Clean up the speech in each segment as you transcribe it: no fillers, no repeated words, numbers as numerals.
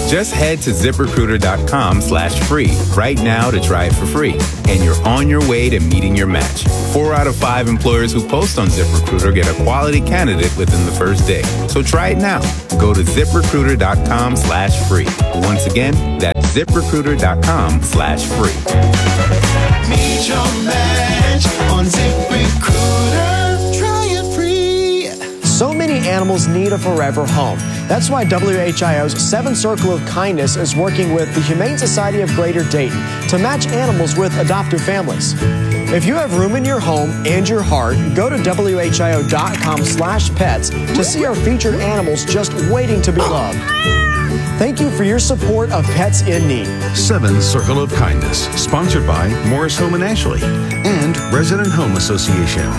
Just head to ZipRecruiter.com/free right now to try it for free. And you're on your way to meeting your match. 4 out of 5 employers who post on ZipRecruiter get a quality candidate within the first day. So try it now. Go to ZipRecruiter.com/free. Once again, that's ZipRecruiter.com/free. Meet your match on ZipRecruiter. Try it free. So many animals need a forever home. That's why WHIO's 7 Circle of Kindness is working with the Humane Society of Greater Dayton to match animals with adoptive families. If you have room in your home and your heart, go to WHIO.com/pets to see our featured animals just waiting to be loved. Thank you for your support of Pets in Need. 7 Circle of Kindness, sponsored by Morris Home and Ashley and Resident Home Association.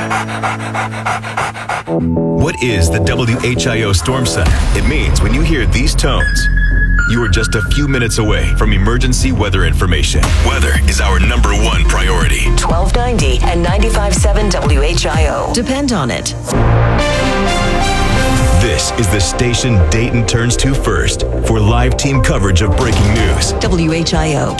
What is the WHIO Storm Center? It means when you hear these tones, you are just a few minutes away from emergency weather information. Weather is our #1 priority. 1290 and 95.7 WHIO. Depend on it. This is the station Dayton turns to first for live team coverage of breaking news. WHIO.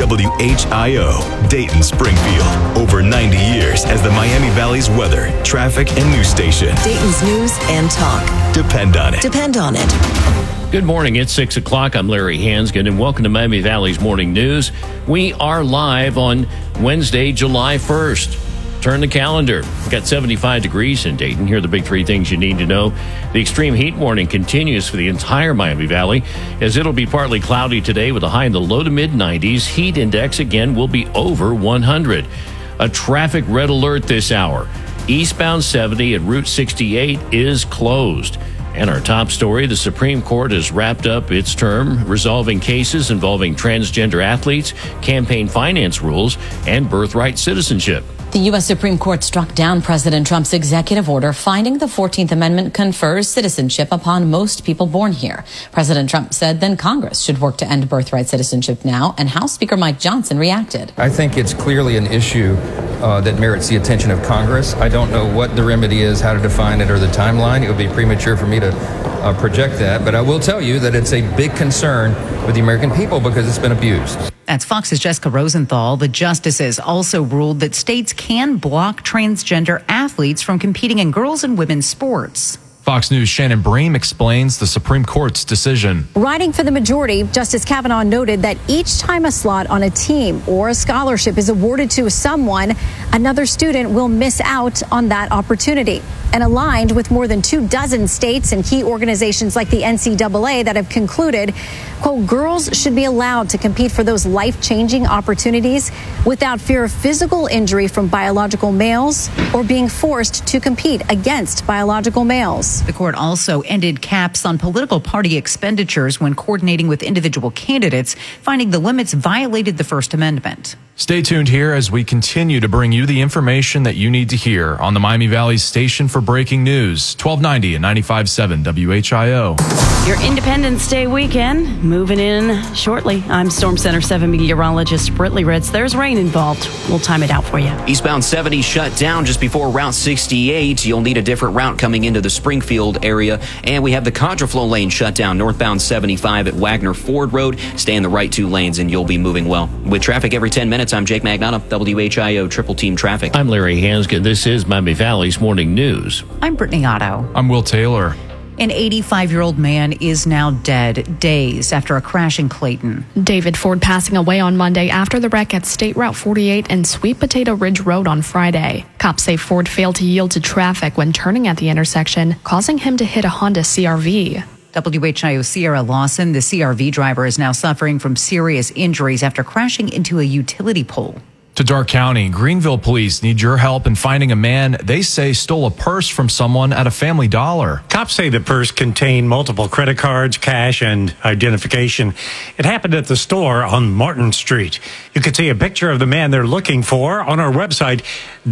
WHIO, Dayton Springfield. Over 90 years as the Miami Valley's weather, traffic, and news station. Dayton's news and talk. Depend on it. Depend on it. Good morning. It's 6 o'clock. I'm Larry Hansgen, and welcome to Miami Valley's Morning News. We are live on Wednesday, July 1st. Turn the calendar. We've got 75 degrees in Dayton. Here are the big 3 things you need to know. The extreme heat warning continues for the entire Miami Valley, as it'll be partly cloudy today with a high in the low to mid-90s. Heat index again will be over 100. A traffic red alert this hour. Eastbound 70 at Route 68 is closed. And our top story, the Supreme Court has wrapped up its term resolving cases involving transgender athletes, campaign finance rules, and birthright citizenship. The U.S. Supreme Court struck down President Trump's executive order finding the 14th Amendment confers citizenship upon most people born here. President Trump said then Congress should work to end birthright citizenship now, and House Speaker Mike Johnson reacted. I think it's clearly an issue that merits the attention of Congress. I don't know what the remedy is, how to define it, or the timeline. It would be premature for me to project that, but I will tell you that it's a big concern with the American people because it's been abused. That's Fox's Jessica Rosenthal. The justices also ruled that states can block transgender athletes from competing in girls' and women's sports. Fox News' Shannon Bream explains the Supreme Court's decision. Writing for the majority, Justice Kavanaugh noted that each time a slot on a team or a scholarship is awarded to someone, another student will miss out on that opportunity. And aligned with more than 24 states and key organizations like the NCAA that have concluded, quote, girls should be allowed to compete for those life-changing opportunities without fear of physical injury from biological males or being forced to compete against biological males. The court also ended caps on political party expenditures when coordinating with individual candidates, finding the limits violated the First Amendment. Stay tuned here as we continue to bring you the information that you need to hear on the Miami Valley station for breaking news, 1290 and 95.7 WHIO. Your Independence Day weekend moving in shortly. I'm Storm Center 7 meteorologist Britley Ritz. There's rain involved. We'll time it out for you. Eastbound 70 shut down just before Route 68. You'll need a different route coming into the Springfield area. And we have the contraflow lane shut down northbound 75 at Wagner Ford Road. Stay in the right 2 lanes and you'll be moving well. With traffic every 10 minutes, I'm Jake Magnotta, WHIO Triple Team Traffic. I'm Larry Hansgen. This is Miami Valley's Morning News. I'm Brittany Otto. I'm Will Taylor. An 85-year-old man is now dead days after a crash in Clayton. David Ford passing away on Monday after the wreck at State Route 48 and Sweet Potato Ridge Road on Friday. Cops say Ford failed to yield to traffic when turning at the intersection, causing him to hit a Honda CR-V. WHIO Sierra Lawson, the CR-V driver, is now suffering from serious injuries after crashing into a utility pole. To Dark County, Greenville police need your help in finding a man they say stole a purse from someone at a Family Dollar. Cops say the purse contained multiple credit cards, cash, and identification. It happened at the store on Martin Street. You can see a picture of the man they're looking for on our website,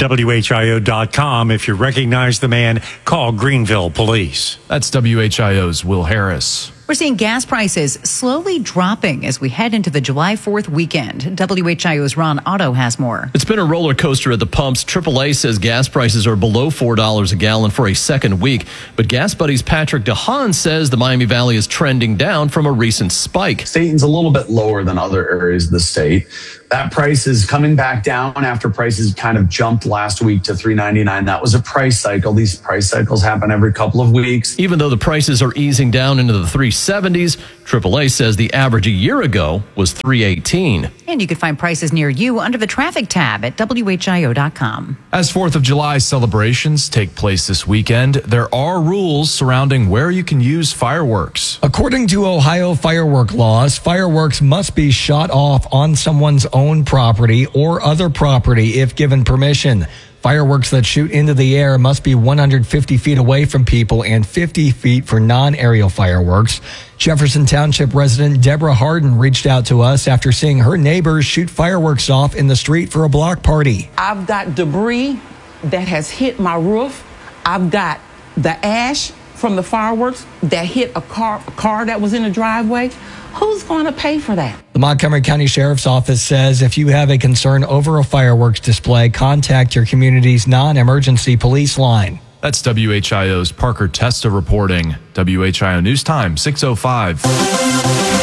WHIO.com. If you recognize the man, call Greenville Police. That's WHIO's Will Harris. We're seeing gas prices slowly dropping as we head into the July 4th weekend. WHIO's Ron Otto has more. It's been a roller coaster at the pumps. AAA says gas prices are below $4 a gallon for a second week. But Gas Buddy's Patrick DeHaan says the Miami Valley is trending down from a recent spike. Dayton's a little bit lower than other areas of the state. That price is coming back down after prices kind of jumped last week to $3.99. That was a price cycle. These price cycles happen every couple of weeks. Even though the prices are easing down into the 370s, AAA says the average a year ago was $3.18. And you can find prices near you under the traffic tab at WHIO.com. As 4th of July celebrations take place this weekend, there are rules surrounding where you can use fireworks. According to Ohio firework laws, fireworks must be shot off on someone's own property or other property if given permission. Fireworks that shoot into the air must be 150 feet away from people and 50 feet for non-aerial fireworks. Jefferson Township resident Deborah Harden reached out to us after seeing her neighbors shoot fireworks off in the street for a block party. I've got debris that has hit my roof. I've got the ash from the fireworks that hit a car that was in the driveway. Who's going to pay for that? The Montgomery County Sheriff's Office says if you have a concern over a fireworks display, contact your community's non-emergency police line. That's WHIO's Parker Testa reporting. WHIO News Time, 6:05.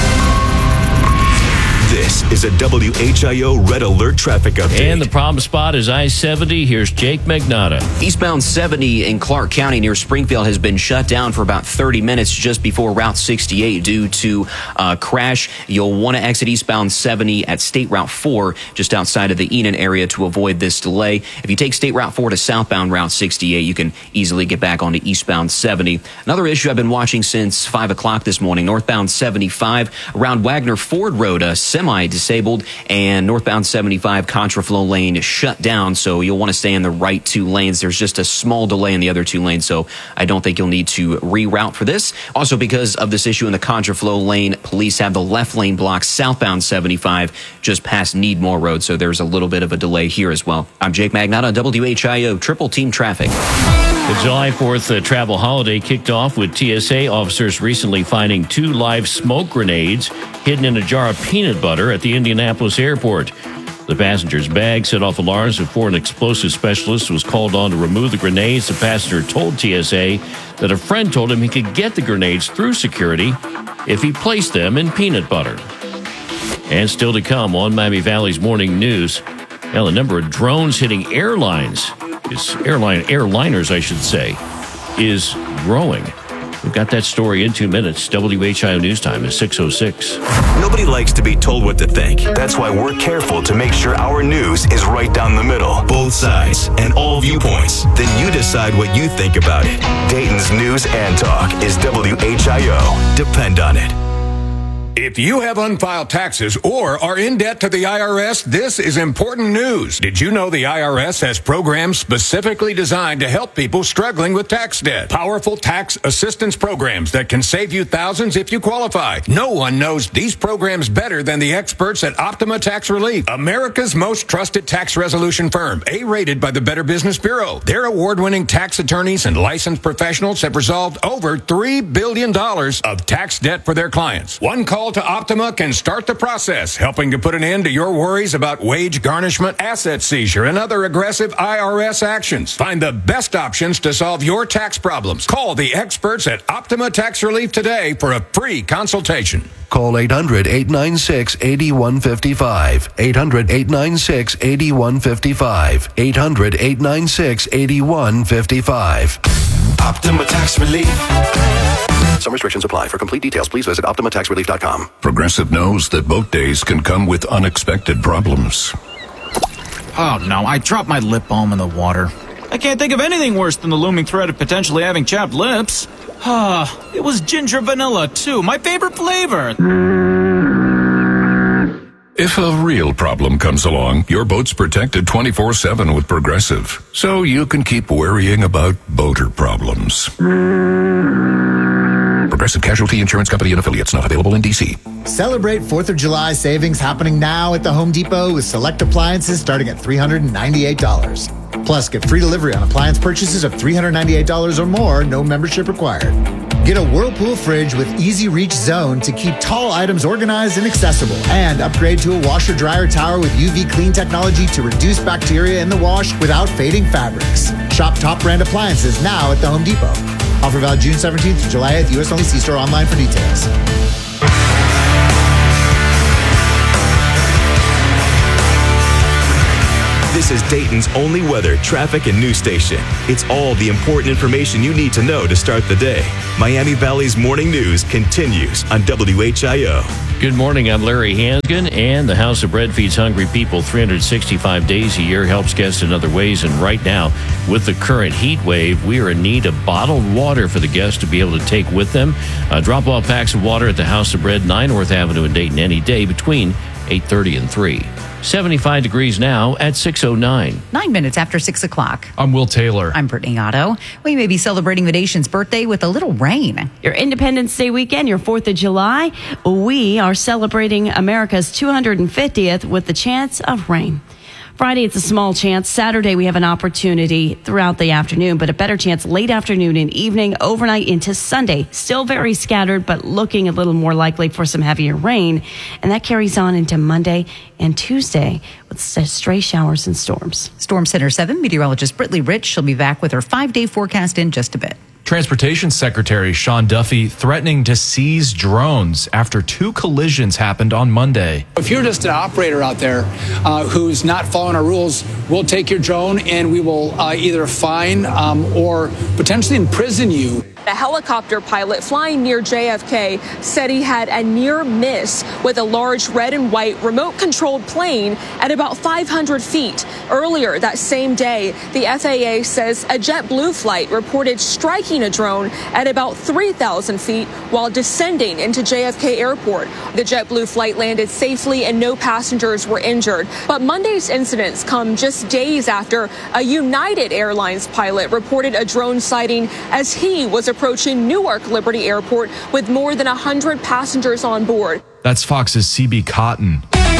This is a WHIO Red Alert traffic update. And the problem spot is I-70. Here's Jake Magnotta. Eastbound 70 in Clark County near Springfield has been shut down for about 30 minutes just before Route 68 due to a crash. You'll want to exit eastbound 70 at State Route 4 just outside of the Enon area to avoid this delay. If you take State Route 4 to southbound Route 68, you can easily get back onto eastbound 70. Another issue I've been watching since 5 o'clock this morning, northbound 75 around Wagner Ford Road, semi-disabled, and northbound 75 contraflow lane shut down, so you'll want to stay in the right two lanes. There's just a small delay in the other two lanes, so I don't think you'll need to reroute for this. Also, because of this issue in the contraflow lane, police have the left lane blocked southbound 75 just past Needmore Road, so there's a little bit of a delay here as well. I'm Jake Magnotta, WHIO Triple Team Traffic. The July 4th travel holiday kicked off with TSA officers recently finding 2 live smoke grenades hidden in a jar of peanut butter at the Indianapolis airport. The passenger's bag set off alarms before an explosive specialist was called on to remove the grenades. The passenger told TSA that a friend told him he could get the grenades through security if he placed them in peanut butter. And still to come on Miami Valley's Morning News, the number of drones hitting airliners, I should say, is growing. We've got that story in 2 minutes. WHIO News Time is 6:06. Nobody likes to be told what to think. That's why we're careful to make sure our news is right down the middle. Both sides and all viewpoints. Then you decide what you think about it. Dayton's News and Talk is WHIO. Depend on it. If you have unfiled taxes or are in debt to the IRS, this is important news. Did you know the IRS has programs specifically designed to help people struggling with tax debt? Powerful tax assistance programs that can save you thousands if you qualify. No one knows these programs better than the experts at Optima Tax Relief, America's most trusted tax resolution firm, A-rated by the Better Business Bureau. Their award-winning tax attorneys and licensed professionals have resolved over $3 billion of tax debt for their clients. One call to Optima can start the process, helping to put an end to your worries about wage garnishment, asset seizure, and other aggressive IRS actions. Find the best options to solve your tax problems. Call the experts at Optima Tax Relief today for a free consultation. Call 800-896-8155. 800-896-8155. 800-896-8155. Optima Tax Relief. Some restrictions apply. For complete details, please visit OptimaTaxRelief.com. Progressive knows that boat days can come with unexpected problems. Oh no, I dropped my lip balm in the water. I can't think of anything worse than the looming threat of potentially having chapped lips. It was ginger vanilla, too. My favorite flavor. If a real problem comes along, your boat's protected 24/7 with Progressive. So you can keep worrying about boater problems. Progressive Casualty Insurance Company and Affiliates, not available in D.C. Celebrate 4th of July savings happening now at the Home Depot with select appliances starting at $398. Plus, get free delivery on appliance purchases of $398 or more, no membership required. Get a Whirlpool fridge with easy reach zone to keep tall items organized and accessible. And upgrade to a washer dryer tower with UV clean technology to reduce bacteria in the wash without fading fabrics. Shop top brand appliances now at the Home Depot. Offer valid June 17th to July 8th. US only. See store online for details. This is Dayton's only weather, traffic, and news station. It's all the important information you need to know to start the day. Miami Valley's morning news continues on WHIO. Good morning, I'm Larry Hansgen, and the House of Bread feeds hungry people 365 days a year, helps guests in other ways, and right now, with the current heat wave, we are in need of bottled water for the guests to be able to take with them. Drop off packs of water at the House of Bread, 9 North Avenue in Dayton any day between 8:30 and 3. 75 degrees now at 6:09. 9 minutes after 6 o'clock. I'm Will Taylor. I'm Brittany Otto. We may be celebrating the nation's birthday with a little rain. Your Independence Day weekend, your 4th of July, we are celebrating America's 250th with the chance of rain. Friday, it's a small chance. Saturday, we have an opportunity throughout the afternoon, but a better chance late afternoon and evening, overnight into Sunday. Still very scattered, but looking a little more likely for some heavier rain. And that carries on into Monday and Tuesday with stray showers and storms. Storm Center 7 meteorologist Brittany Rich. She'll be back with her 5-day forecast in just a bit. Transportation Secretary Sean Duffy threatening to seize drones after 2 collisions happened on Monday. If you're just an operator out there who's not following our rules, we'll take your drone and we will either fine or potentially imprison you. A helicopter pilot flying near JFK said he had a near miss with a large red and white remote-controlled plane at about 500 feet. Earlier that same day, the FAA says a JetBlue flight reported striking a drone at about 3,000 feet while descending into JFK Airport. The JetBlue flight landed safely and no passengers were injured. But Monday's incidents come just days after a United Airlines pilot reported a drone sighting as he was approaching Newark Liberty Airport with more than 100 passengers on board. That's Fox's CB Cotton.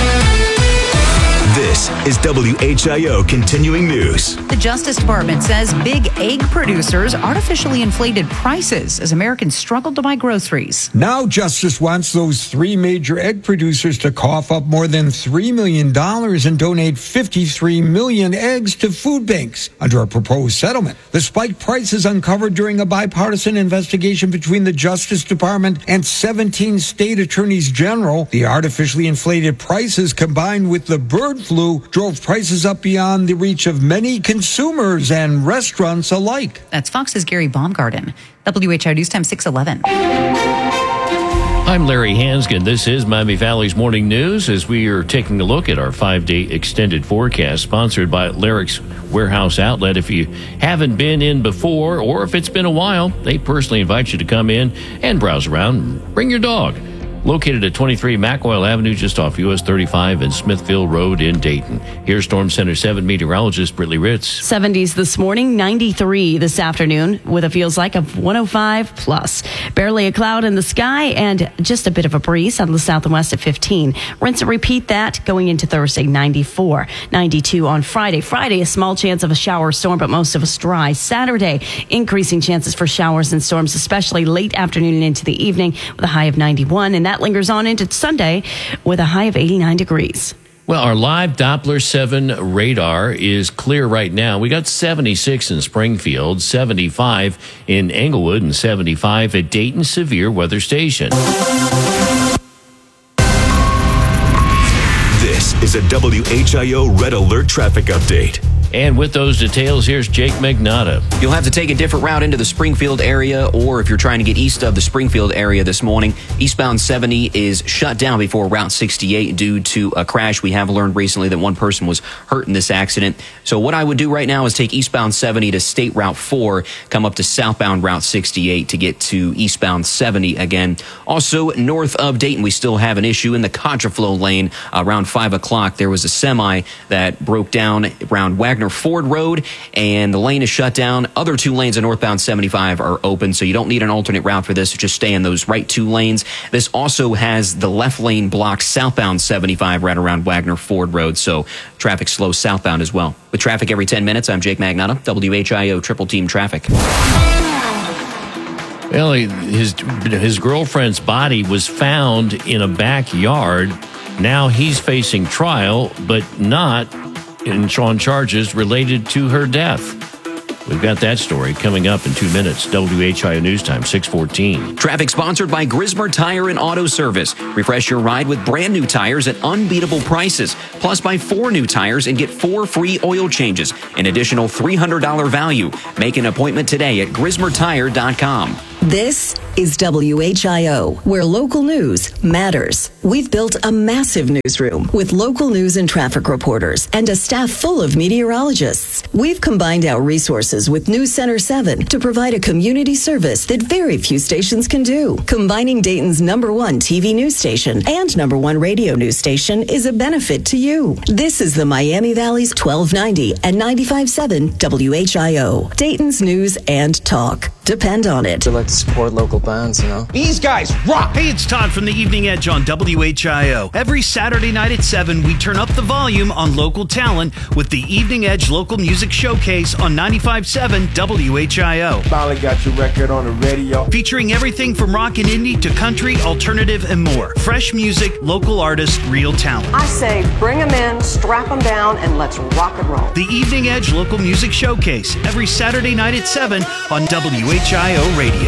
This is WHIO Continuing News. The Justice Department says big egg producers artificially inflated prices as Americans struggled to buy groceries. Now Justice wants those 3 major egg producers to cough up more than $3 million and donate 53 million eggs to food banks under a proposed settlement. The spiked prices uncovered during a bipartisan investigation between the Justice Department and 17 state attorneys general. The artificially inflated prices combined with the bird flu drove prices up beyond the reach of many consumers and restaurants alike. That's Fox's Gary Baumgarten. WHIO News Time 6:11. I'm Larry Hansgen. This is Miami Valley's Morning News as we are taking a look at our 5-day extended forecast sponsored by Larrick's Warehouse Outlet. If you haven't been in before or if it's been a while, they personally invite you to come in and browse around and bring your dog. Located at 23 Macquarie Avenue, just off US 35 and Smithfield Road in Dayton. Here's Storm Center 7 meteorologist Brittany Ritz. 70s this morning, 93 this afternoon, with a feels like of 105 plus. Barely a cloud in the sky and just a bit of a breeze out of the south and west at 15. Rinse and repeat that going into Thursday, 94. 92 on Friday. Friday, a small chance of a shower or storm, but most of us dry. Saturday, increasing chances for showers and storms, especially late afternoon and into the evening, with a high of 91. And that lingers on into Sunday with a high of 89 degrees. Well, our live Doppler 7 radar is clear right now. We got 76 in Springfield, 75 in Englewood, and 75 at Dayton Severe Weather Station. This is a WHIO Red Alert traffic update. And with those details, here's Jake Magnotta. You'll have to take a different route into the Springfield area, or if you're trying to get east of the Springfield area this morning, eastbound 70 is shut down before Route 68 due to a crash. We have learned recently that one person was hurt in this accident. So what I would do right now is take eastbound 70 to State Route 4, come up to southbound Route 68 to get to eastbound 70 again. Also, north of Dayton, we still have an issue in the contraflow lane. Around 5 o'clock, there was a semi that broke down around Wagner Ford Road, and the lane is shut down. Other 2 lanes on northbound 75 are open, so you don't need an alternate route for this. Just stay in those right 2 lanes. This also has the left lane blocked southbound 75 right around Wagner Ford Road, so traffic slow southbound as well. With traffic every 10 minutes, I'm Jake Magnotta, WHIO Triple Team Traffic. Well, his girlfriend's body was found in a backyard. Now he's facing trial, but not on charges related to her death. We've got that story coming up in 2 minutes. WHIO News Time, 6:14. Traffic sponsored by Grismer Tire and Auto Service. Refresh your ride with brand new tires at unbeatable prices. Plus, buy 4 new tires and get 4 free oil changes. An additional $300 value. Make an appointment today at GrismerTire.com. This is WHIO, where local news matters. We've built a massive newsroom with local news and traffic reporters and a staff full of meteorologists. We've combined our resources with News Center 7 to provide a community service that very few stations can do. Combining Dayton's #1 TV news station and #1 radio news station is a benefit to you. This is the Miami Valley's 1290 and 95.7 WHIO, Dayton's news and talk. Depend on it. We like to support local bands, you know. These guys rock! Hey, it's Todd from the Evening Edge on WHIO. Every Saturday night at 7, we turn up the volume on local talent with the Evening Edge Local Music Showcase on 95.7 WHIO. Finally got your record on the radio. Featuring everything from rock and indie to country, alternative, and more. Fresh music, local artists, real talent. I say bring them in, strap them down, and let's rock and roll. The Evening Edge Local Music Showcase, every Saturday night at 7 on WHIO Radio.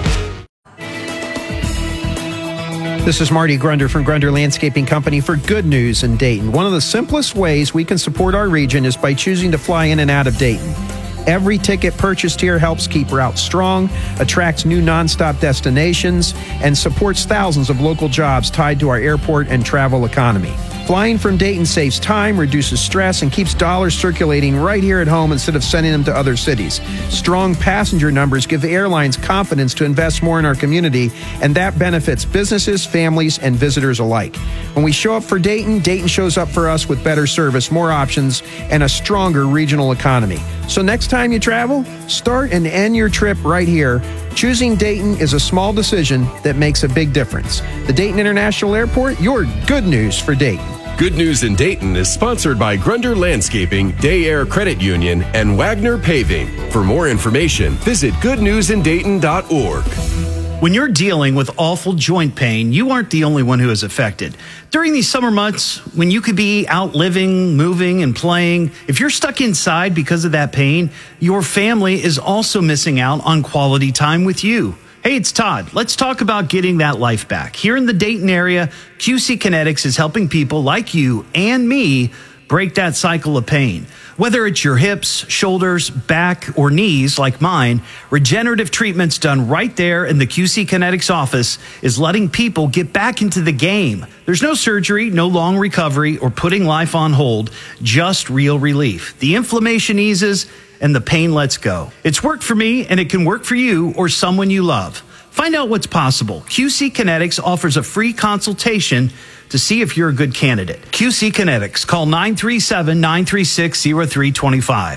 This is Marty Grunder from Grunder Landscaping Company for Good News in Dayton. One of the simplest ways we can support our region is by choosing to fly in and out of Dayton. Every ticket purchased here helps keep routes strong, attracts new nonstop destinations, and supports thousands of local jobs tied to our airport and travel economy. Flying from Dayton saves time, reduces stress, and keeps dollars circulating right here at home instead of sending them to other cities. Strong passenger numbers give the airlines confidence to invest more in our community, and that benefits businesses, families, and visitors alike. When we show up for Dayton, Dayton shows up for us with better service, more options, and a stronger regional economy. So next time you travel, start and end your trip right here. Choosing Dayton is a small decision that makes a big difference. The Dayton International Airport, your good news for Dayton. Good News in Dayton is sponsored by Grunder Landscaping, Day Air Credit Union, and Wagner Paving. For more information, visit goodnewsindayton.org. When you're dealing with awful joint pain, you aren't the only one who is affected. During these summer months, when you could be out living, moving, and playing, if you're stuck inside because of that pain, your family is also missing out on quality time with you. Hey, it's Todd. Let's talk about getting that life back. Here in the Dayton area, QC Kinetics is helping people like you and me break that cycle of pain. Whether it's your hips, shoulders, back, or knees like mine, regenerative treatments done right there in the QC Kinetics office is letting people get back into the game. There's no surgery, no long recovery, or putting life on hold, just real relief. The inflammation eases and the pain lets go. It's worked for me, and it can work for you or someone you love. Find out what's possible. QC Kinetics offers a free consultation to see if you're a good candidate. QC Kinetics. Call 937-936-0325.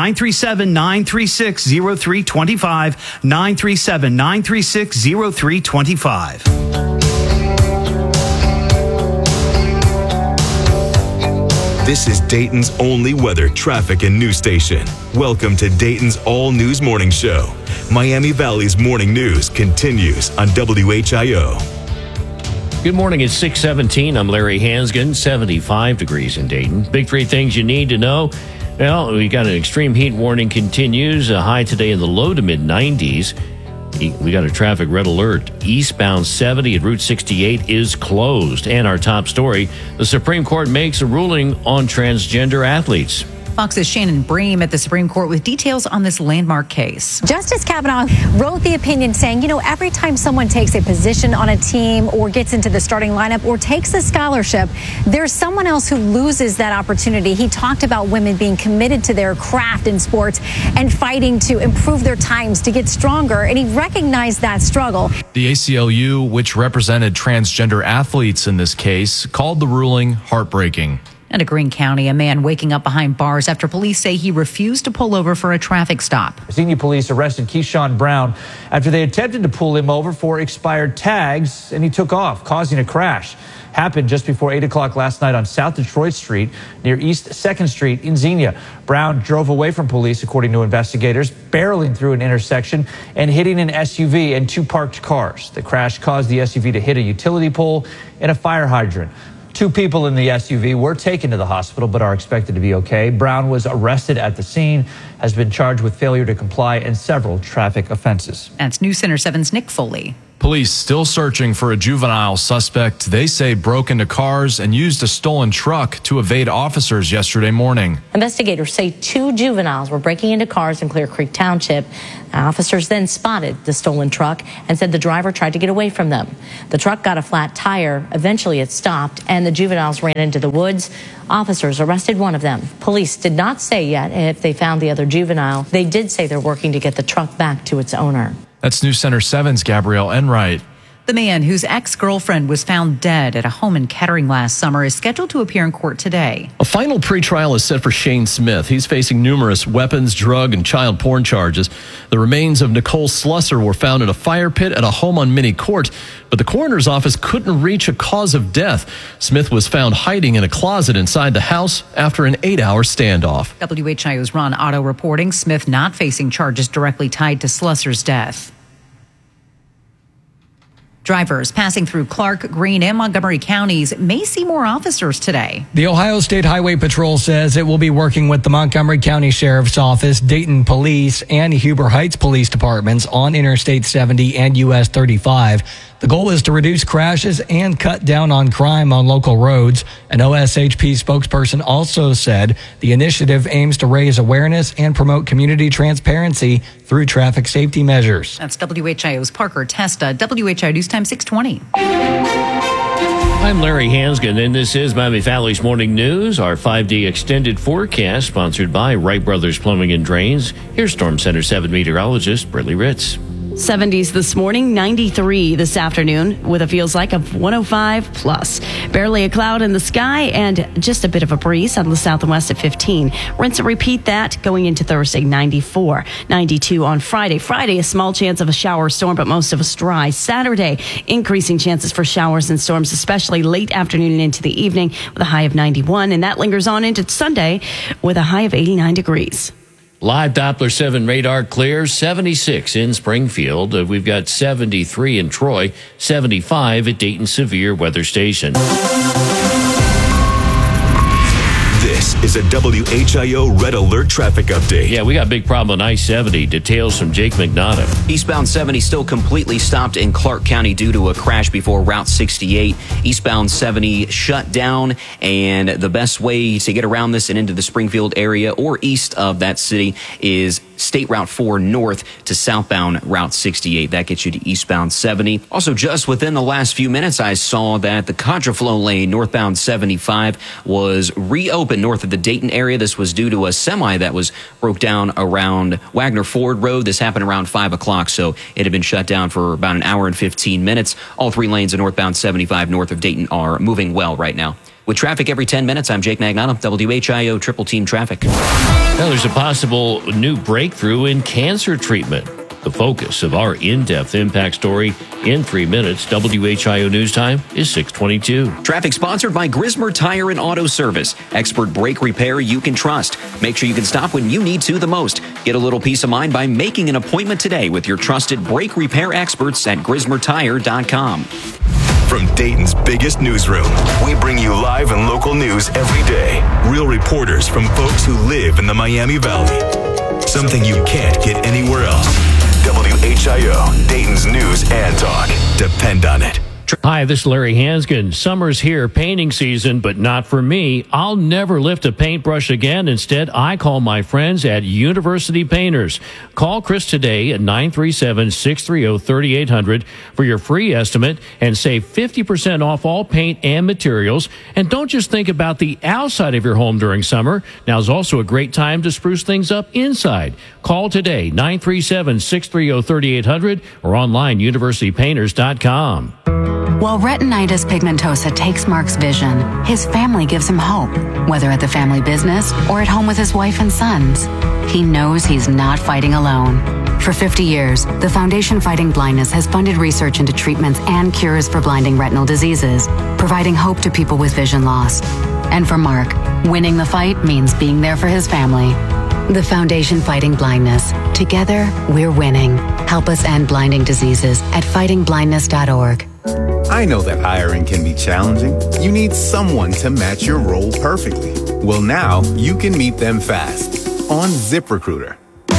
937-936-0325. 937-936-0325. This is Dayton's only weather, traffic, and news station. Welcome to Dayton's All News Morning Show. Miami Valley's morning news continues on WHIO. Good morning. It's 6:17. I'm Larry Hansgen. 75 degrees in Dayton. Big 3 things you need to know. Well, we got an extreme heat warning continues. A high today in the low to mid 90s. We got a traffic red alert. Eastbound 70 at Route 68 is closed. And our top story, the Supreme Court makes a ruling on transgender athletes. Fox's Shannon Bream at the Supreme Court with details on this landmark case. Justice Kavanaugh wrote the opinion saying, every time someone takes a position on a team or gets into the starting lineup or takes a scholarship, there's someone else who loses that opportunity. He talked about women being committed to their craft in sports and fighting to improve their times to get stronger, and he recognized that struggle. The ACLU, which represented transgender athletes in this case, called the ruling heartbreaking. And a Greene County, a man waking up behind bars after police say he refused to pull over for a traffic stop. Senior police arrested Keyshawn Brown after they attempted to pull him over for expired tags, and he took off, causing a crash. Happened just before 8 o'clock last night on South Detroit Street near East 2nd Street in Xenia. Brown drove away from police, according to investigators, barreling through an intersection and hitting an SUV and 2 parked cars. The crash caused the SUV to hit a utility pole and a fire hydrant. 2 people in the SUV were taken to the hospital but are expected to be okay. Brown was arrested at the scene, has been charged with failure to comply and several traffic offenses. That's News Center 7's Nick Foley. Police still searching for a juvenile suspect they say broke into cars and used a stolen truck to evade officers yesterday morning. Investigators say 2 juveniles were breaking into cars in Clear Creek Township. Officers then spotted the stolen truck and said the driver tried to get away from them. The truck got a flat tire. Eventually it stopped and the juveniles ran into the woods. Officers arrested one of them. Police did not say yet if they found the other juvenile. They did say they're working to get the truck back to its owner. That's News Center 7's Gabrielle Enright. The man whose ex-girlfriend was found dead at a home in Kettering last summer is scheduled to appear in court today. A final pretrial is set for Shane Smith. He's facing numerous weapons, drug, and child porn charges. The remains of Nicole Slusser were found in a fire pit at a home on Mini Court, but the coroner's office couldn't reach a cause of death. Smith was found hiding in a closet inside the house after an 8-hour standoff. WHIO's Ron Otto reporting Smith not facing charges directly tied to Slusser's death. Drivers passing through Clark, Greene, and Montgomery counties may see more officers today. The Ohio State Highway Patrol says it will be working with the Montgomery County Sheriff's Office, Dayton Police, and Huber Heights Police Departments on Interstate 70 and US 35. The goal is to reduce crashes and cut down on crime on local roads. An OSHP spokesperson also said the initiative aims to raise awareness and promote community transparency through traffic safety measures. That's WHIO's Parker Testa, WHIO News Time 620. I'm Larry Hansgen, and this is Miami Valley's Morning News, our 5-day extended forecast sponsored by Wright Brothers Plumbing and Drains. Here's Storm Center 7 meteorologist Brittany Ritz. 70s this morning, 93 this afternoon with a feels like of 105 plus. Barely a cloud in the sky and just a bit of a breeze on the south and west at 15. Rinse and repeat that going into Thursday, 94. 92 on Friday. Friday, a small chance of a shower or storm, but most of us dry. Saturday, increasing chances for showers and storms, especially late afternoon and into the evening with a high of 91. And that lingers on into Sunday with a high of 89 degrees. Live Doppler 7 radar clear, 76 in Springfield. We've got 73 in Troy, 75 at Dayton Severe Weather Station. This is a WHIO Red Alert traffic update. Yeah, we got a big problem on I-70. Details from Jake McNaughton. Eastbound 70 still completely stopped in Clark County due to a crash before Route 68. Eastbound 70 shut down, and the best way to get around this and into the Springfield area or east of that city is State Route 4 north to southbound Route 68. That gets you to eastbound 70. Also, just within the last few minutes, I saw that the contraflow lane northbound 75 was reopened north of the Dayton area. This was due to a semi that was broke down around Wagner Ford Road. This happened around 5 o'clock, so it had been shut down for about an hour and 15 minutes. All 3 lanes of northbound 75 north of Dayton are moving well right now. With traffic every 10 minutes, I'm Jake Magnotta, WHIO Triple Team Traffic. Now, there's a possible new breakthrough in cancer treatment. The focus of our in-depth impact story in 3 minutes. WHIO News Time is 6:22. Traffic sponsored by Grismer Tire and Auto Service. Expert brake repair you can trust. Make sure you can stop when you need to the most. Get a little peace of mind by making an appointment today with your trusted brake repair experts at GrismerTire.com. From Dayton's biggest newsroom, we bring you live and local news every day. Real reporters from folks who live in the Miami Valley. Something you can't get anywhere else. WHIO, Dayton's news and talk. Depend on it. Hi, this is Larry Hansgen. Summer's here, painting season, but not for me. I'll never lift a paintbrush again. Instead, I call my friends at University Painters. Call Chris today at 937-630-3800 for your free estimate and save 50% off all paint and materials. And don't just think about the outside of your home during summer. Now is also a great time to spruce things up inside. Call today, 937-630-3800 or online, universitypainters.com. While retinitis pigmentosa takes Mark's vision, his family gives him hope, whether at the family business or at home with his wife and sons. He knows he's not fighting alone. For 50 years, the Foundation Fighting Blindness has funded research into treatments and cures for blinding retinal diseases, providing hope to people with vision loss. And for Mark, winning the fight means being there for his family. The Foundation Fighting Blindness. Together, we're winning. Help us end blinding diseases at fightingblindness.org. I know that hiring can be challenging. You need someone to match your role perfectly. Well, now you can meet them fast on ZipRecruiter.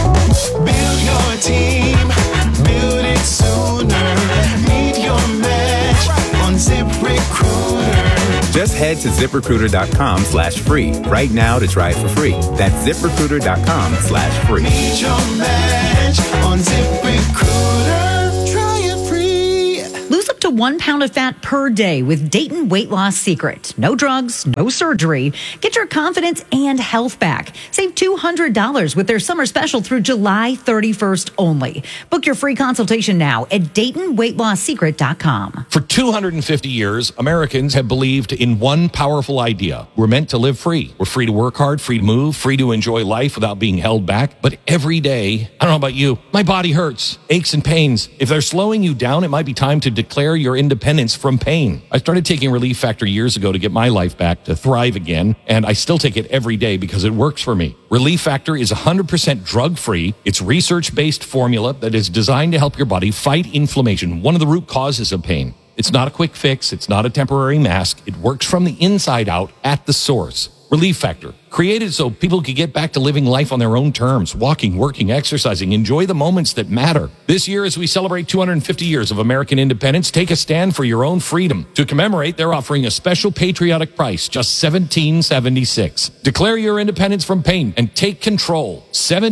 Build your team, build it sooner. Meet your match on ZipRecruiter. Just head to ZipRecruiter.com/free right now to try it for free. That's ZipRecruiter.com/free. Meet your match on ZipRecruiter. Try it free. Lose up to 1 pound of fat per day with Dayton Weight Loss Secret. No drugs, no surgery. Get your confidence and health back. Save $200 with their summer special through July 31st only. Book your free consultation now at DaytonWeightLossSecret.com. For 250 years, Americans have believed in one powerful idea. We're meant to live free. We're free to work hard, free to move, free to enjoy life without being held back. But every day, I don't know about you, my body hurts, aches and pains. If they're slowing you down, it might be time to declare your independence from pain. I started taking Relief Factor years ago to get my life back, to thrive again, and I still take it every day because it works for me. Relief Factor is 100% drug-free. It's research-based formula that is designed to help your body fight inflammation, one of the root causes of pain. It's not a quick fix. It's not a temporary mask. It works from the inside out at the source. Relief Factor, created so people can get back to living life on their own terms, walking, working, exercising, enjoy the moments that matter. This year, as we celebrate 250 years of American independence, take a stand for your own freedom. To commemorate, they're offering a special patriotic price, just $17.76. Declare your independence from pain and take control.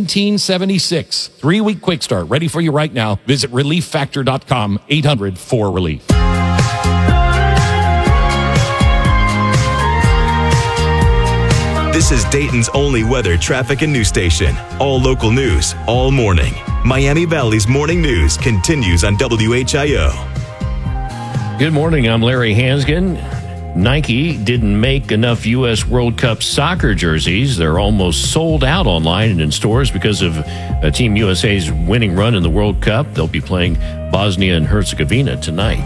$17.76. 3-week quick start, ready for you right now. Visit ReliefFactor.com, 800-4RELIEF. This is Dayton's only weather, traffic, and news station. All local news, all morning. Miami Valley's morning news continues on WHIO. Good morning. I'm Larry Hansgen. Nike didn't make enough U.S. World Cup soccer jerseys. They're almost sold out online and in stores because of Team USA's winning run in the World Cup. They'll be playing Bosnia and Herzegovina tonight.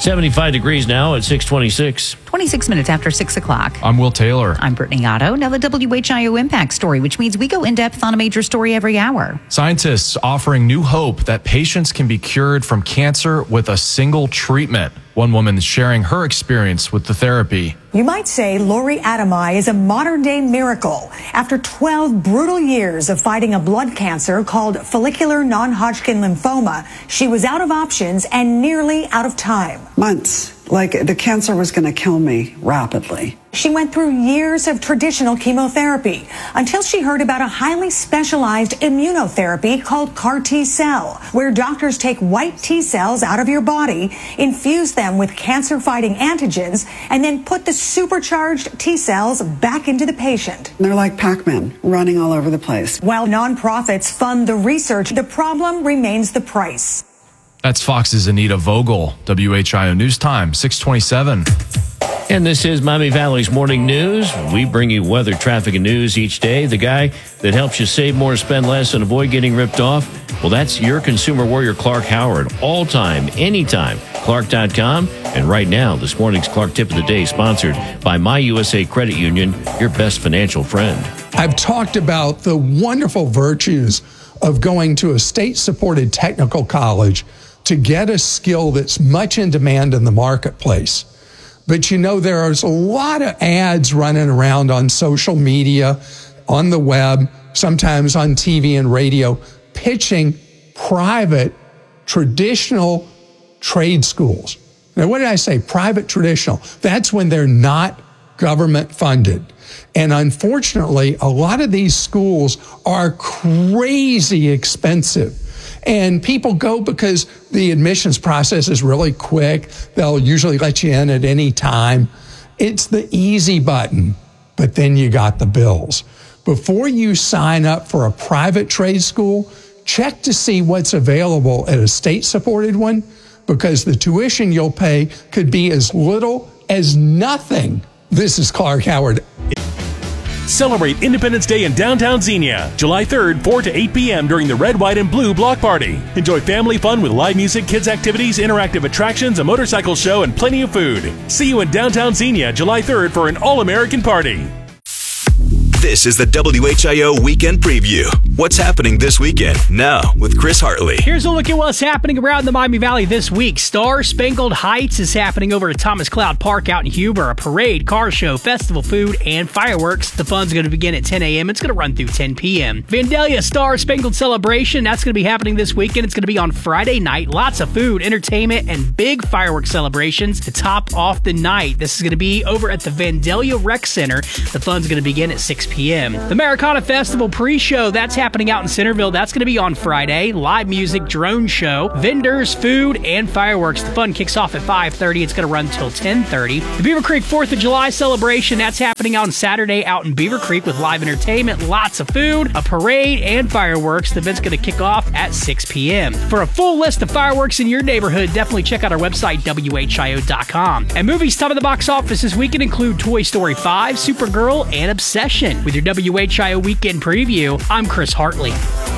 75 degrees now at 6:26. 26 minutes after 6 o'clock. I'm Will Taylor. I'm Brittany Otto. Now the WHIO Impact Story, which means we go in depth on a major story every hour. Scientists offering new hope that patients can be cured from cancer with a single treatment. One woman is sharing her experience with the therapy. You might say Lori Adamai is a modern-day miracle. After 12 brutal years of fighting a blood cancer called follicular non-Hodgkin lymphoma, she was out of options and nearly out of time. Months. Like the cancer was going to kill me rapidly. She went through years of traditional chemotherapy until she heard about a highly specialized immunotherapy called CAR T-cell, where doctors take white T cells out of your body, infuse them with cancer-fighting antigens, and then put the supercharged T cells back into the patient. They're like Pac-Man, running all over the place. While nonprofits fund the research, the problem remains the price. That's Fox's Anita Vogel. WHIO News Time, 6:27. And this is Miami Valley's Morning News. We bring you weather, traffic, and news each day. The guy that helps you save more, spend less, and avoid getting ripped off, well, that's your consumer warrior, Clark Howard. All time, anytime, Clark.com. And right now, this morning's Clark Tip of the Day, sponsored by My USA Credit Union, your best financial friend. I've talked about the wonderful virtues of going to a state-supported technical college to get a skill that's much in demand in the marketplace. But you know, there's a lot of ads running around on social media, on the web, sometimes on TV and radio, pitching private, traditional trade schools. Now, what did I say? Private, traditional. That's when they're not government funded. And unfortunately, a lot of these schools are crazy expensive. And people go because the admissions process is really quick. They'll usually let you in at any time. It's the easy button, but then you got the bills. Before you sign up for a private trade school, check to see what's available at a state-supported one. because the tuition you'll pay could be as little as nothing. This is Clark Howard. Celebrate Independence Day in downtown Xenia, July 3rd, 4 to 8 p.m. during the Red, White, and Blue Block Party. Enjoy family fun with live music, kids' activities, interactive attractions, a motorcycle show, and plenty of food. See you in downtown Xenia, July 3rd for an all-American party. This is the WHIO Weekend Preview. What's happening this weekend? Now, with Chris Hartley. Here's a look at what's happening around the Miami Valley this week. Star Spangled Heights is happening over at Thomas Cloud Park out in Huber. A parade, car show, festival food, and fireworks. The fun's going to begin at 10 a.m. It's going to run through 10 p.m. Vandalia Star Spangled Celebration, that's going to be happening this weekend. It's going to be on Friday night. Lots of food, entertainment, and big fireworks celebrations to top off the night. This is going to be over at the Vandalia Rec Center. The fun's going to begin at 6 p.m. The Americana Festival pre-show, that's happening out in Centerville. That's going to be on Friday. Live music, drone show, vendors, food, and fireworks. The fun kicks off at 5:30. It's going to run until 10:30. The Beaver Creek 4th of July celebration, that's happening on Saturday out in Beaver Creek with live entertainment, lots of food, a parade, and fireworks. The event's going to kick off at 6 p.m. For a full list of fireworks in your neighborhood, definitely check out our website, WHIO.com. And movies top of the box office this weekend include Toy Story 5, Supergirl, and Obsession. With your WHIO Weekend Preview, I'm Chris Hartley.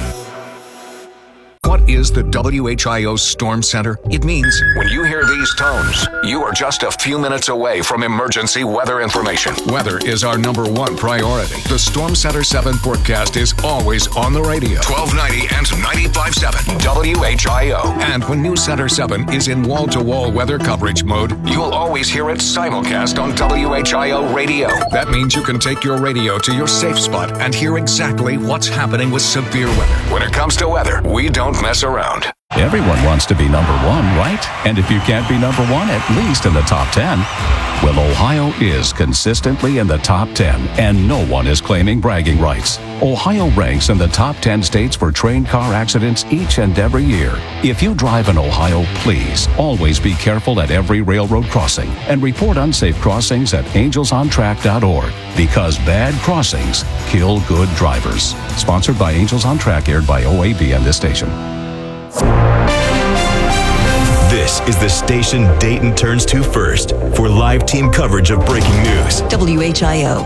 What is the WHIO Storm Center? It means when you hear these tones, you are just a few minutes away from emergency weather information. Weather is our #1 priority. The Storm Center 7 forecast is always on the radio. 1290 and 95.7 WHIO. And when News Center 7 is in wall-to-wall weather coverage mode, you'll always hear it simulcast on WHIO radio. That means you can take your radio to your safe spot and hear exactly what's happening with severe weather. When it comes to weather, we don't mess around. Everyone wants to be #1, right? And if you can't be #1, at least in the top 10. Well, Ohio is consistently in the top 10, and no one is claiming bragging rights. Ohio ranks in the top 10 states for train car accidents each and every year. If you drive in Ohio, please always be careful at every railroad crossing and report unsafe crossings at angelsontrack.org, because bad crossings kill good drivers. Sponsored by Angels on Track, aired by OAB and this station. This is the station Dayton turns to first for live team coverage of breaking news. WHIO.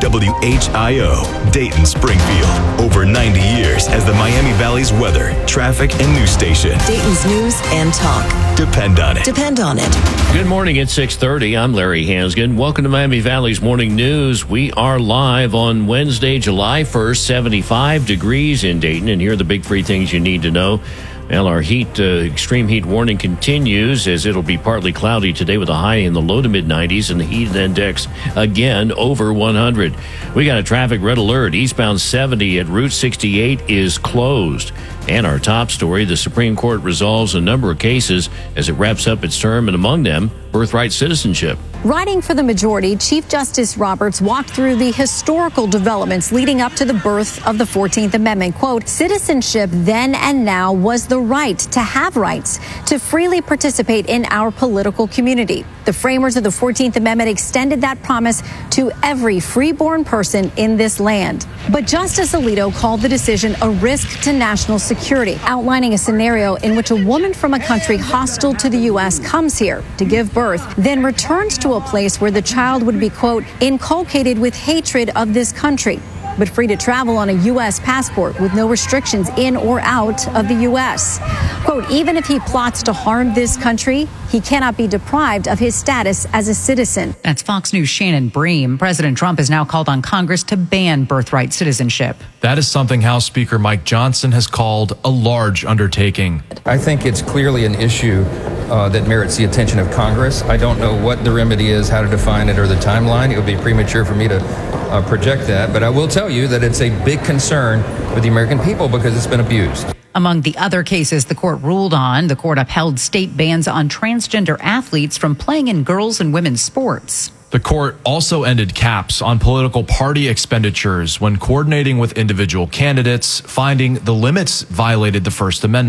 WHIO, Dayton Springfield. Over 90 years as the Miami Valley's weather, traffic, and news station. Dayton's news and talk. Depend on it. Depend on it. Good morning at 6:30. I'm Larry Hansgen. Welcome to Miami Valley's Morning News. We are live on Wednesday, July 1st, 75 degrees in Dayton. And here are the big three things you need to know. Well, our extreme heat warning continues as it'll be partly cloudy today with a high in the low to mid 90s and the heat index again over 100. We got a traffic red alert. Eastbound 70 at Route 68 is closed. And our top story, the Supreme Court resolves a number of cases as it wraps up its term, and among them, birthright citizenship. Writing for the majority, Chief Justice Roberts walked through the historical developments leading up to the birth of the 14th Amendment. Quote, citizenship then and now was the right to have rights, to freely participate in our political community. The framers of the 14th Amendment extended that promise to every freeborn person in this land. But Justice Alito called the decision a risk to national security, outlining a scenario in which a woman from a country hostile to the U.S. comes here to give birth, then returns to a place where the child would be, quote, inculcated with hatred of this country, but free to travel on a U.S. passport with no restrictions in or out of the U.S. Quote, even if he plots to harm this country, he cannot be deprived of his status as a citizen. That's Fox News' Shannon Bream. President Trump has now called on Congress to ban birthright citizenship. That is something House Speaker Mike Johnson has called a large undertaking. I think it's clearly an issue that merits the attention of Congress. I don't know what the remedy is, how to define it, or the timeline. It would be premature for me to project that, but I will tell you that it's a big concern with the American people because it's been abused. Among the other cases the court ruled on, the court upheld state bans on transgender athletes from playing in girls' and women's sports. The court also ended caps on political party expenditures when coordinating with individual candidates, finding the limits violated the First Amendment.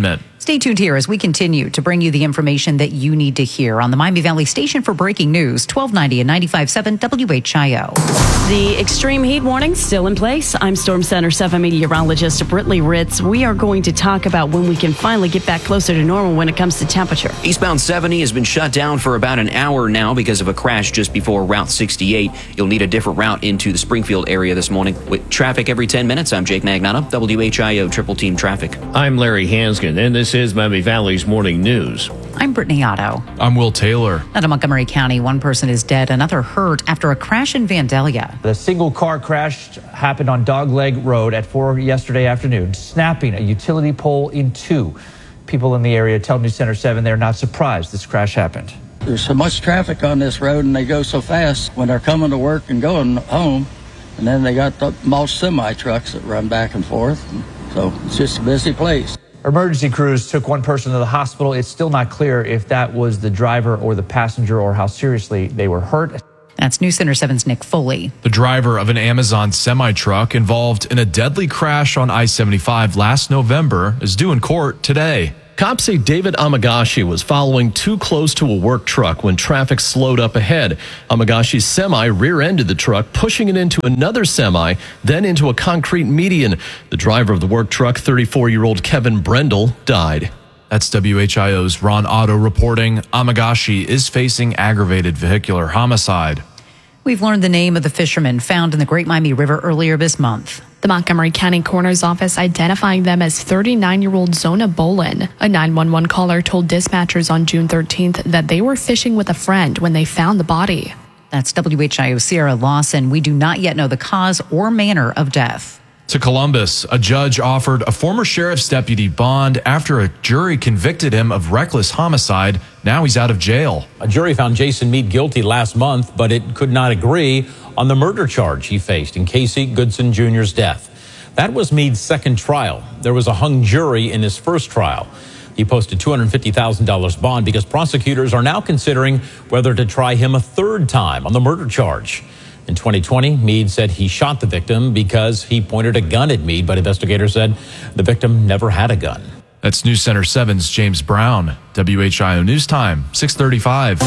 Stay tuned here as we continue to bring you the information that you need to hear on the Miami Valley Station for breaking news, 1290 and 95.7 WHIO. The extreme heat warning still in place. I'm Storm Center 7 meteorologist Britley Ritz. We are going to talk about when we can finally get back closer to normal when it comes to temperature. Eastbound 70 has been shut down for about an hour now because of a crash just before Route 68. You'll need a different route into the Springfield area this morning. With traffic every 10 minutes, I'm Jake Magnotta, WHIO Triple Team Traffic. I'm Larry Hansgen, and this is Miami Valley's Morning News. I'm Brittany Otto. I'm Will Taylor. Out of Montgomery County, one person is dead, another hurt after a crash in Vandalia. The single car crash happened on Dogleg Road at 4 yesterday afternoon, snapping a utility pole in two. People in the area tell News Center 7 they're not surprised this crash happened. There's so much traffic on this road and they go so fast when they're coming to work and going home. And then they got the mulch semi trucks that run back and forth. So it's just a busy place. Emergency crews took one person to the hospital. It's still not clear if that was the driver or the passenger or how seriously they were hurt. That's News Center 7's Nick Foley. The driver of an Amazon semi-truck involved in a deadly crash on I-75 last November is due in court today. Cops say David Amagashi was following too close to a work truck when traffic slowed up ahead. Amagashi's semi rear-ended the truck, pushing it into another semi, then into a concrete median. The driver of the work truck, 34-year-old Kevin Brendel, died. That's WHIO's Ron Otto reporting. Amagashi is facing aggravated vehicular homicide. We've learned the name of the fisherman found in the Great Miami River earlier this month. The Montgomery County Coroner's Office identifying them as 39-year-old Zona Bolin. A 911 caller told dispatchers on June 13th that they were fishing with a friend when they found the body. That's WHIO Sierra Lawson. We do not yet know the cause or manner of death. To Columbus, a judge offered a former sheriff's deputy bond after a jury convicted him of reckless homicide. Now he's out of jail. A jury found Jason Meade guilty last month, but it could not agree on the murder charge he faced in Casey Goodson Jr.'s death. That was Meade's second trial. There was a hung jury in his first trial. He posted $250,000 bond because prosecutors are now considering whether to try him a third time on the murder charge. In 2020, Meade said he shot the victim because he pointed a gun at Meade, but investigators said the victim never had a gun. That's News Center 7's James Brown. WHIO News Time, 6:35.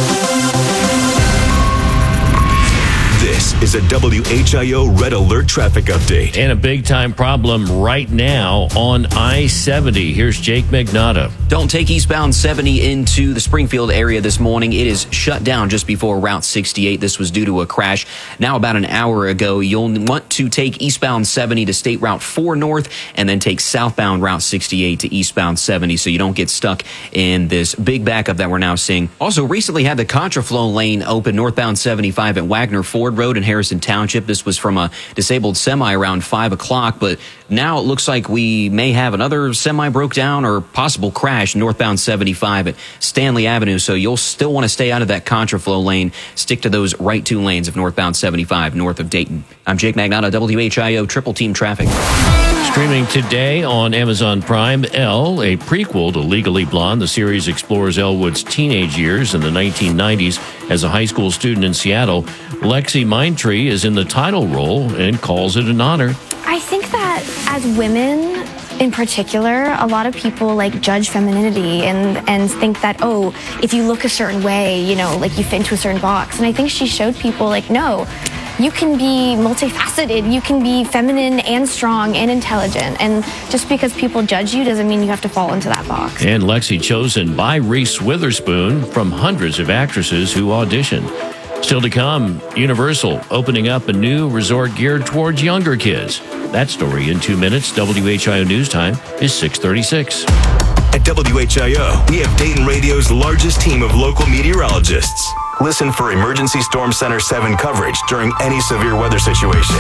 This is a WHIO Red Alert traffic update. And a big-time problem right now on I-70. Here's Jake Magnotta. Don't take eastbound 70 into the Springfield area this morning. It is shut down just before Route 68. This was due to a crash. Now, about an hour ago, you'll want to take eastbound 70 to State Route 4 North and then take southbound Route 68 to eastbound 70 so you don't get stuck in this big backup that we're now seeing. Also, recently had the contraflow lane open northbound 75 at Wagner Ford Road in Harrison Township. This was from a disabled semi around 5 o'clock, but now it looks like we may have another semi broke down or possible crash northbound 75 at Stanley Avenue, so you'll still want to stay out of that contraflow lane. Stick to those right two lanes of northbound 75 north of Dayton. I'm Jake Magnotta, WHIO Triple Team Traffic. Streaming today on Amazon Prime, Elle, a prequel to Legally Blonde. The series explores Elwood's teenage years in the 1990s as a high school student in Seattle. Lexi Mindtree is in the title role and calls it an honor. I think that as women in particular, a lot of people like judge femininity and think that, oh, if you look a certain way, you know, like you fit into a certain box. And I think she showed people like, no, you can be multifaceted. You can be feminine and strong and intelligent. And just because people judge you doesn't mean you have to fall into that box. And Lexi chosen by Reese Witherspoon from hundreds of actresses who auditioned. Still to come, Universal opening up a new resort geared towards younger kids. That story in 2 minutes. WHIO News Time is 6:36. At WHIO, we have Dayton Radio's largest team of local meteorologists. Listen for Emergency Storm Center 7 coverage during any severe weather situation.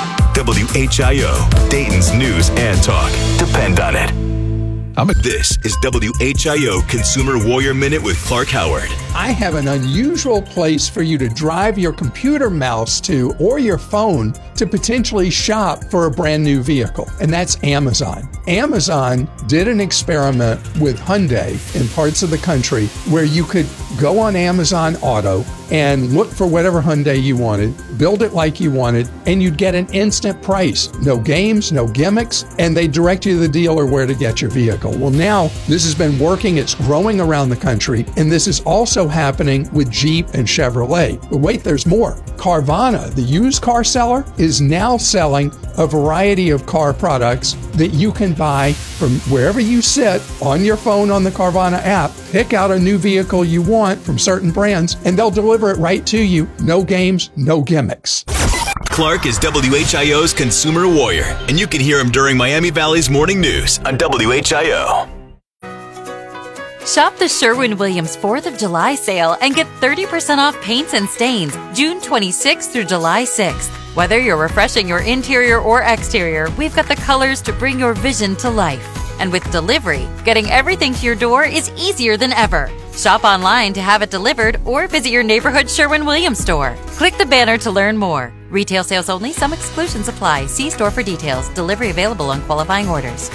WHIO, Dayton's news and talk. Depend on it. This is WHIO Consumer Warrior Minute with Clark Howard. I have an unusual place for you to drive your computer mouse to or your phone to potentially shop for a brand new vehicle, and that's Amazon. Amazon did an experiment with Hyundai in parts of the country where you could go on Amazon Auto and look for whatever Hyundai you wanted, build it like you wanted, and you'd get an instant price. No games, no gimmicks, and they direct you to the dealer where to get your vehicle. Well, now this has been working. It's growing around the country, and this is also happening with Jeep and Chevrolet. But wait, there's more. Carvana, the used car seller, is now selling a variety of car products that you can buy from wherever you sit on your phone on the Carvana app. Pick out a new vehicle you want from certain brands, and they'll deliver it right to you. No games, no gimmicks. Clark is WHIO's consumer warrior, and you can hear him during Miami Valley's morning news on WHIO. Shop the Sherwin-Williams 4th of July sale and get 30% off paints and stains June 26th through July 6th. Whether you're refreshing your interior or exterior, we've got the colors to bring your vision to life. And with delivery, getting everything to your door is easier than ever. Shop online to have it delivered or visit your neighborhood Sherwin-Williams store. Click the banner to learn more. Retail sales only. Some exclusions apply. See store for details. Delivery available on qualifying orders.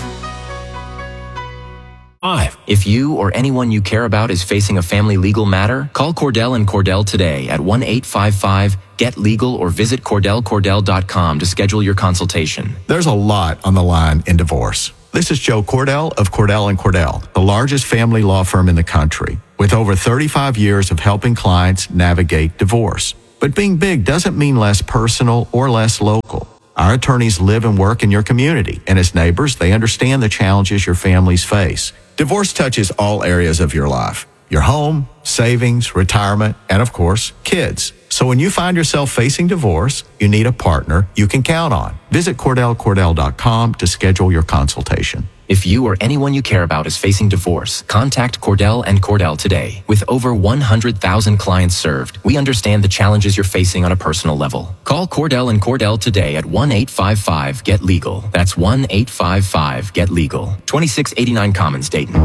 If you or anyone you care about is facing a family legal matter, call Cordell & Cordell today at 1-855-GET-LEGAL or visit CordellCordell.com to schedule your consultation. There's a lot on the line in divorce. This is Joe Cordell of Cordell & Cordell, the largest family law firm in the country, with over 35 years of helping clients navigate divorce. But being big doesn't mean less personal or less local. Our attorneys live and work in your community, and as neighbors, they understand the challenges your families face. Divorce touches all areas of your life: your home, savings, retirement, and of course, kids. So when you find yourself facing divorce, you need a partner you can count on. Visit CordellCordell.com to schedule your consultation. If you or anyone you care about is facing divorce, contact Cordell & Cordell today. With over 100,000 clients served, we understand the challenges you're facing on a personal level. Call Cordell & Cordell today at 1-855-GET-LEGAL. That's 1-855-GET-LEGAL. 2689 Commons, Dayton.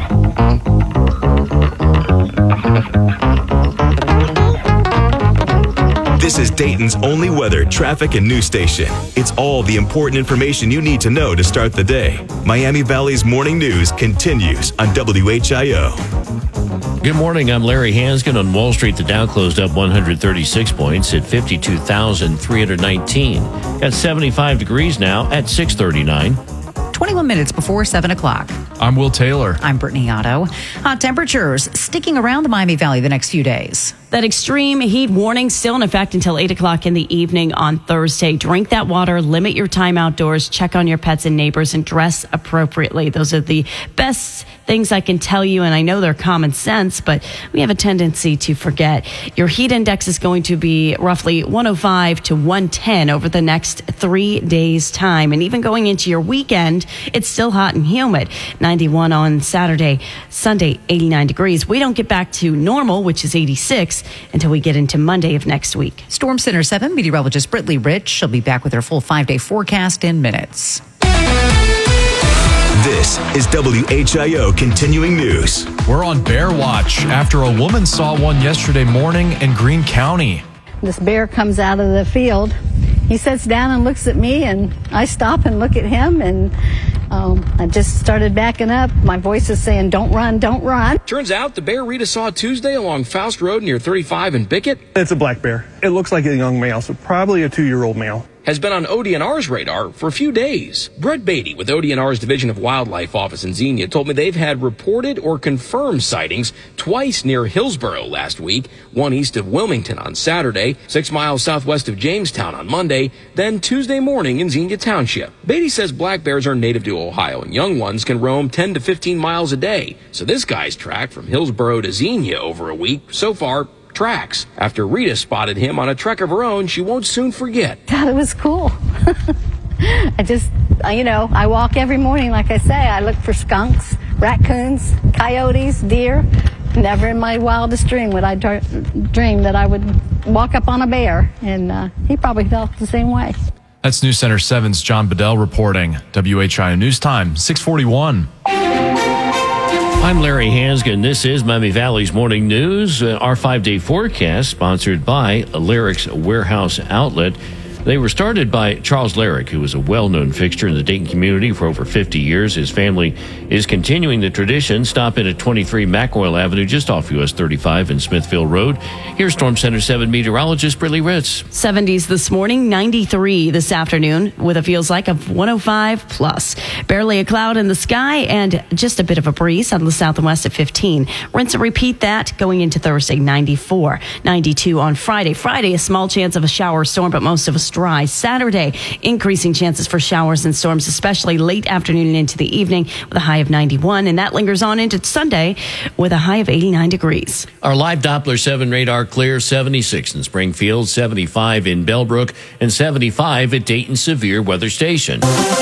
This is Dayton's only weather, traffic, and news station. It's all the important information you need to know to start the day. Miami Valley's morning news continues on WHIO. Good morning. I'm Larry Hansgen. On Wall Street, the Dow closed up 136 points at 52,319. Got 75 degrees now at 639. 21 minutes before 7 o'clock. I'm Will Taylor. I'm Brittany Otto. Hot temperatures sticking around the Miami Valley the next few days. That extreme heat warning still in effect until 8 o'clock in the evening on Thursday. Drink that water, limit your time outdoors, check on your pets and neighbors, and dress appropriately. Those are the best things I can tell you, and I know they're common sense, but we have a tendency to forget. Your heat index is going to be roughly 105 to 110 over the next 3 days' time. And even going into your weekend, it's still hot and humid. 91 on Saturday, Sunday, 89 degrees. We don't get back to normal, which is 86, until we get into Monday of next week. Storm Center 7 meteorologist Brittany Rich. She'll be back with her full 5-day forecast in minutes. This is WHIO Continuing News. We're on bear watch after a woman saw one yesterday morning in Greene County. This bear comes out of the field. He sits down and looks at me, and I stop and look at him, and I just started backing up. My voice is saying, "Don't run, don't run." Turns out the bear Rita saw Tuesday along Faust Road near 35 and Bickett. It's a black bear. It looks like a young male, so probably a 2-year-old male. Has been on ODNR's radar for a few days. Brett Beatty with ODNR's Division of Wildlife office in Xenia told me they've had reported or confirmed sightings twice near Hillsborough last week, one east of Wilmington on Saturday, 6 miles southwest of Jamestown on Monday, then Tuesday morning in Xenia Township. Beatty says black bears are native to Ohio and young ones can roam 10 to 15 miles a day. So this guy's track from Hillsborough to Xenia over a week so far tracks. After Rita spotted him on a trek of her own, she won't soon forget. Thought it was cool. I walk every morning, like I say. I look for skunks, raccoons, coyotes, deer. Never in my wildest dream would I dream that I would walk up on a bear, and he probably felt the same way. That's News Center 7's John Bedell reporting. WHIO News Time, 641. I'm Larry Hansgen. This is Miami Valley's Morning News. Our 5-day forecast sponsored by Lyric's Warehouse Outlet. They were started by Charles Larrick, who was a well-known fixture in the Dayton community for over 50 years. His family is continuing the tradition. Stop in at 23 McOil Avenue, just off US 35 and Smithfield Road. Here's Storm Center 7 meteorologist Briley Ritz. 70s this morning, 93 this afternoon, with a feels like of 105 plus. Barely a cloud in the sky and just a bit of a breeze on the south and west at 15. Rinse and repeat that going into Thursday, 94. 92 on Friday. Friday, a small chance of a shower or storm, but most of us dry. Saturday, increasing chances for showers and storms, especially late afternoon and into the evening, with a high of 91. And that lingers on into Sunday with a high of 89 degrees. Our live Doppler 7 radar clear, 76 in Springfield, 75 in Bellbrook, and 75 at Dayton Severe Weather Station.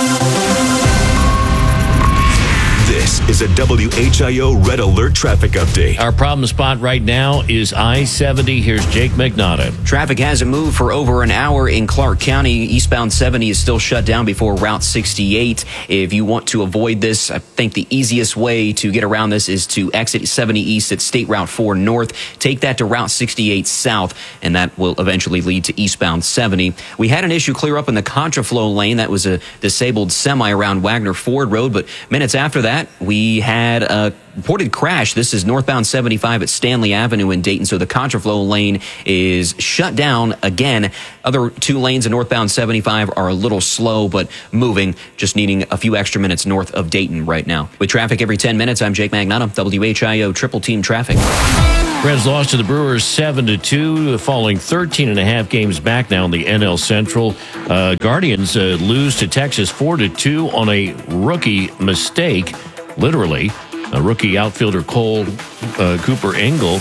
This is a WHIO Red Alert traffic update. Our problem spot right now is I-70. Here's Jake Magnotta. Traffic hasn't moved for over an hour in Clark County. Eastbound 70 is still shut down before Route 68. If you want to avoid this, I think the easiest way to get around this is to exit 70 East at State Route 4 North. Take that to Route 68 South, and that will eventually lead to eastbound 70. We had an issue clear up in the contraflow lane. That was a disabled semi around Wagner Ford Road, but minutes after that, we had a reported crash. This is northbound 75 at Stanley Avenue in Dayton, so the contraflow lane is shut down again. Other two lanes in northbound 75 are a little slow, but moving, just needing a few extra minutes north of Dayton right now. With traffic every 10 minutes, I'm Jake Magnotta, WHIO Triple Team Traffic. Reds lost to the Brewers 7-2, falling 13 and a half games back now in the NL Central. Guardians lose to Texas 4-2 on a rookie mistake. Literally, a rookie outfielder Cooper Engel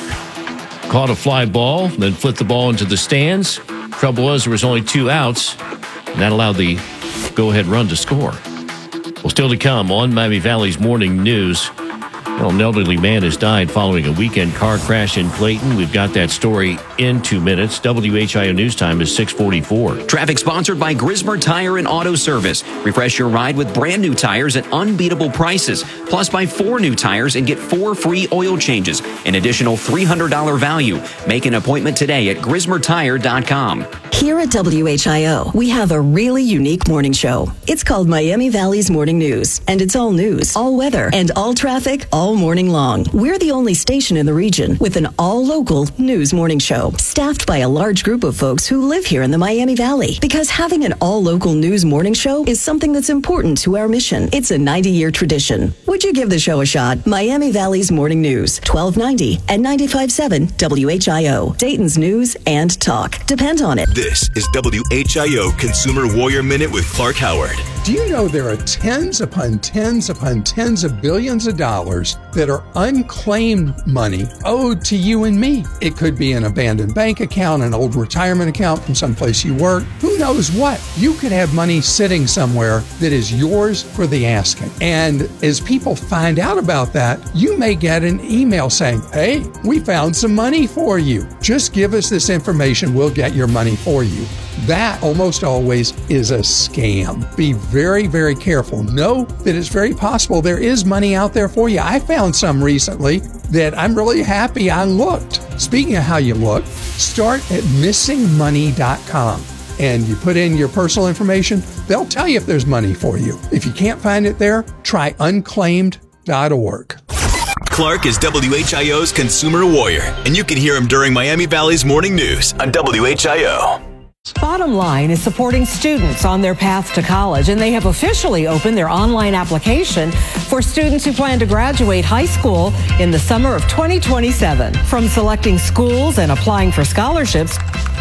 caught a fly ball, then flipped the ball into the stands. Trouble was there was only 2 outs, and that allowed the go-ahead run to score. Well, still to come on Miami Valley's Morning News. Well, an elderly man has died following a weekend car crash in Clayton. We've got that story in 2 minutes. WHIO News Time is 6:44. Traffic sponsored by Grismer Tire and Auto Service. Refresh your ride with brand new tires at unbeatable prices. Plus, buy 4 new tires and get 4 free oil changes. An additional $300 value. Make an appointment today at GrismerTire.com. Here at WHIO, we have a really unique morning show. It's called Miami Valley's Morning News, and it's all news, all weather, and all traffic all morning long. We're the only station in the region with an all-local news morning show, staffed by a large group of folks who live here in the Miami Valley. Because having an all-local news morning show is something that's important to our mission. It's a 90-year tradition. Would you give the show a shot? Miami Valley's Morning News, 1290 and 95.7 WHIO, Dayton's news and talk. Depend on it. This is WHIO Consumer Warrior Minute with Clark Howard. Do you know there are tens upon tens upon tens of billions of dollars that are unclaimed money owed to you and me? It could be an abandoned bank account, an old retirement account from someplace you work. Who knows what? You could have money sitting somewhere that is yours for the asking. And as people find out about that, you may get an email saying, hey, we found some money for you. Just give us this information. We'll get your money for you. That almost always is a scam. Be very, very careful. Know that it's very possible there is money out there for you. I found some recently that I'm really happy I looked. Speaking of how you look, start at missingmoney.com and you put in your personal information. They'll tell you if there's money for you. If you can't find it there, try unclaimed.org. Clark is WHIO's Consumer Warrior, and you can hear him during Miami Valley's Morning News on WHIO. Bottom Line is supporting students on their path to college, and they have officially opened their online application for students who plan to graduate high school in the summer of 2027. From selecting schools and applying for scholarships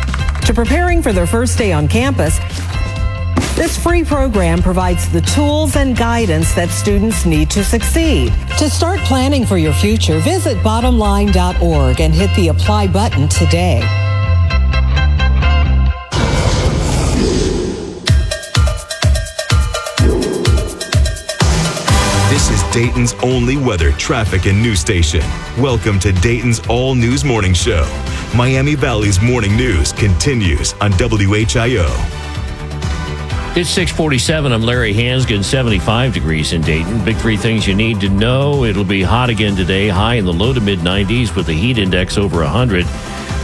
to preparing for their first day on campus, this free program provides the tools and guidance that students need to succeed. To start planning for your future, visit bottomline.org and hit the apply button today. This is Dayton's only weather, traffic, and news station. Welcome to Dayton's All News Morning Show. Miami Valley's Morning News continues on WHIO. It's 6:47. I'm Larry Hansgen, 75 degrees in Dayton. Big 3 things you need to know. It'll be hot again today, high in the low to mid 90s with the heat index over 100.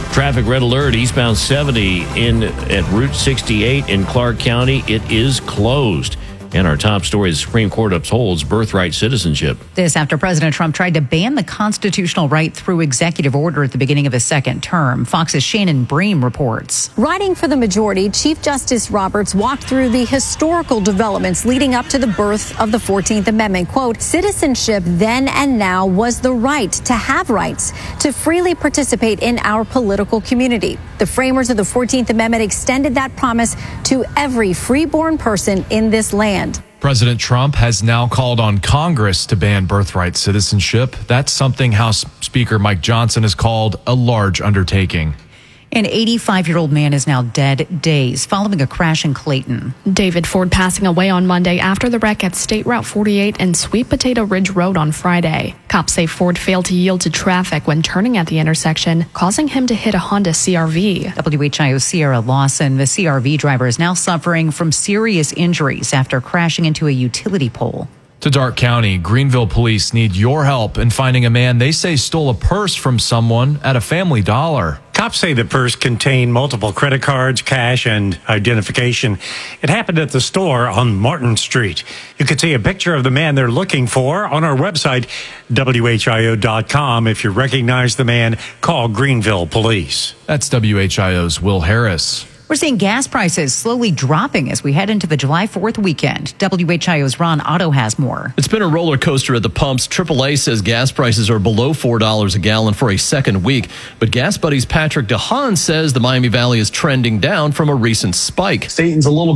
Traffic red alert, eastbound 70 at Route 68 in Clark County. It is closed. And our top story, the Supreme Court upholds birthright citizenship. This after President Trump tried to ban the constitutional right through executive order at the beginning of his second term. Fox's Shannon Bream reports. Writing for the majority, Chief Justice Roberts walked through the historical developments leading up to the birth of the 14th Amendment. Quote, citizenship then and now was the right to have rights, to freely participate in our political community. The framers of the 14th Amendment extended that promise to every freeborn person in this land. President Trump has now called on Congress to ban birthright citizenship. That's something House Speaker Mike Johnson has called a large undertaking. An 85-year-old man is now dead days following a crash in Clayton. David Ford passing away on Monday after the wreck at State Route 48 and Sweet Potato Ridge Road on Friday. Cops say Ford failed to yield to traffic when turning at the intersection, causing him to hit a Honda CR-V. WHIO's Sierra Lawson, the CR-V driver, is now suffering from serious injuries after crashing into a utility pole. To Darke County, Greenville police need your help in finding a man they say stole a purse from someone at a Family Dollar. Cops say the purse contained multiple credit cards, cash, and identification. It happened at the store on Martin Street. You can see a picture of the man they're looking for on our website, WHIO.com. If you recognize the man, call Greenville Police. That's WHIO's Will Harris. We're seeing gas prices slowly dropping as we head into the July 4th weekend. WHIO's Ron Otto has more. It's been a roller coaster at the pumps. AAA says gas prices are below $4 a gallon for a second week. But Gas Buddy's Patrick DeHaan says the Miami Valley is trending down from a recent spike. Satan's a little